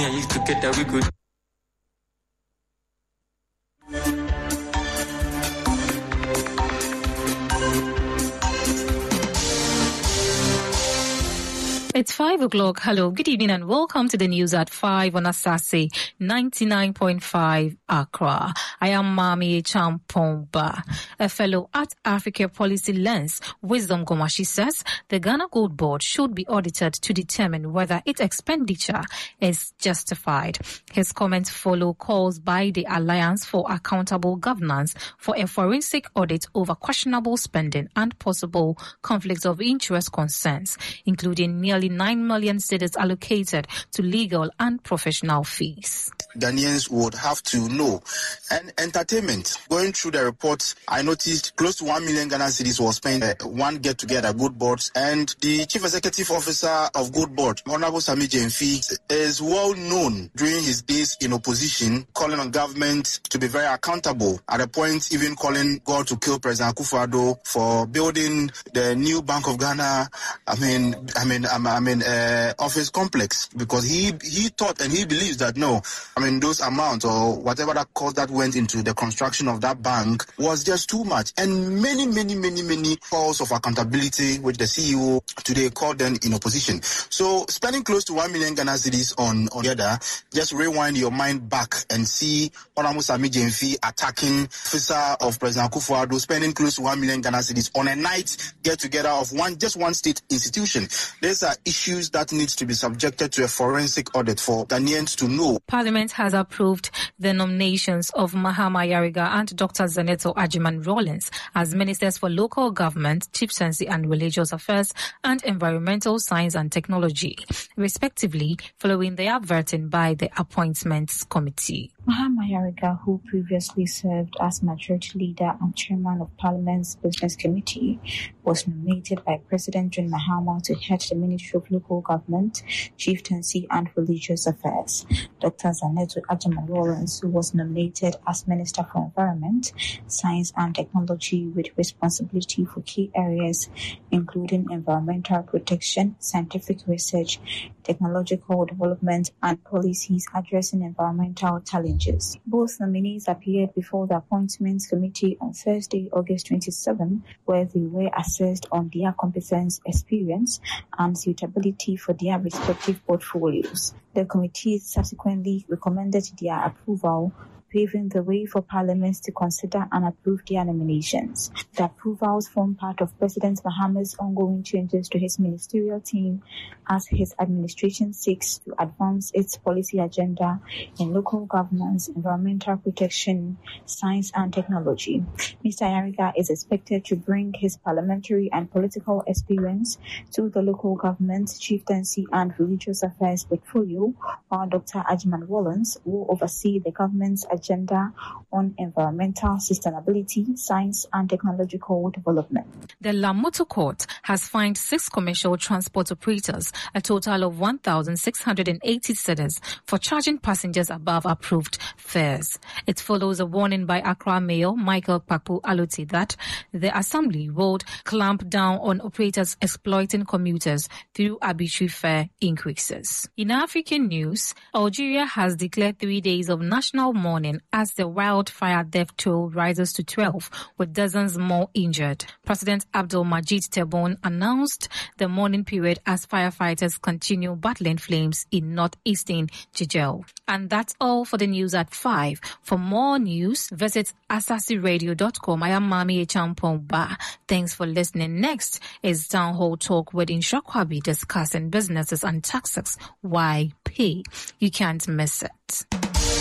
me and you together, we could. It's 5 o'clock. Hello, good evening and welcome to the news at 5 on Asase 99.5 Accra. I am Mami Champomba. A fellow at Africa Policy Lens, Wisdom Gomashi says the Ghana Gold Board should be audited to determine whether its expenditure is justified. His comments follow calls by the Alliance for Accountable Governance for a forensic audit over questionable spending and possible conflicts of interest concerns, including nearly 9 million cedis allocated to legal and professional fees. Ghanaians would have to know. And entertainment, going through the reports, I noticed close to 1 million Ghana cedis was spent one get-together, Good Boards, and the Chief Executive Officer of Good Board, Honorable Sami Jemfi, is well known during his days in opposition, calling on government to be very accountable, at a point even calling God to kill President Akufo-Addo for building the new Bank of Ghana, office complex, because he thought and he believes that those amounts or whatever that cost that went into the construction of that bank was just too much. And many calls of accountability, which the CEO today called them in opposition. So spending close to 1 million Ghana cedis on the other, just rewind your mind back and see Honorable Sami Jemfi attacking officer of President Akufo-Addo, spending close to 1 million Ghana cedis on a night get-together of one state institution. These are issues that needs to be subjected to a forensic audit for Ghanaians to know. Parliament has approved the nominations of Mahama Yariga and Dr. Zaneto Agyeman-Rawlings as Ministers for Local Government, Chieftaincy and Religious Affairs and Environmental Science and Technology, respectively, following their vetting by the Appointments Committee. Mahama Yariga, who previously served as Majority Leader and Chairman of Parliament's Business Committee, was nominated by President John Mahama to head the Ministry of Local Government, Chieftaincy and Religious Affairs. Dr. Zaneto Agyeman-Rawlings, who was nominated as Minister for Environment, Science and Technology with responsibility for key areas including environmental protection, scientific research, technological development and policies addressing environmental challenges. Both nominees appeared before the Appointments Committee on Thursday, August 27, where they were assessed on their competence, experience and suitability for their respective portfolios. The committee subsequently recommended their approval, paving the way for Parliament to consider and approve their nominations. The approvals form part of President Mahama's ongoing changes to his ministerial team as his administration seeks to advance its policy agenda in local governance, environmental protection, science and technology. Mr. Yariga is expected to bring his parliamentary and political experience to the local government, chieftaincy and religious affairs portfolio, while Dr. Agyeman-Rawlings will oversee the government's agenda on environmental sustainability, science and technological development. The Lamoto Court has fined 6 commercial transport operators a total of 1,680 cedis for charging passengers above approved fares. It follows a warning by Accra Mayor Michael Kpakpo Aloti that the Assembly would clamp down on operators exploiting commuters through arbitrary fare increases. In African news, Algeria has declared 3 days of national mourning as the wildfire death toll rises to 12, with dozens more injured. President Abdelmadjid Tebboune announced the mourning period as firefighters continue battling flames in northeastern Jijel. And that's all for the news at 5. For more news, visit asasiradio.com. I am Mami Champomba. Thanks for listening. Next is Town Hall Talk with Inshakwabi discussing businesses and taxes. Why pay? You can't miss it.